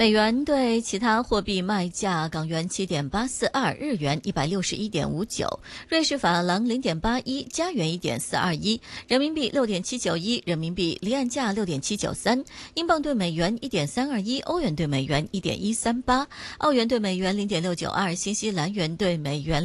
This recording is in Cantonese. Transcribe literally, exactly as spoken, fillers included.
美元对其他货币卖价：港元七点八四二，日元一百六十一点五九，瑞士法郎零点八一，加元一点四二一，人民币六点七九一，人民币离岸价六点七九三，英镑对美元一点三二一，欧元对美元一点一三八，澳元对美元零点六九二，新西兰元对美元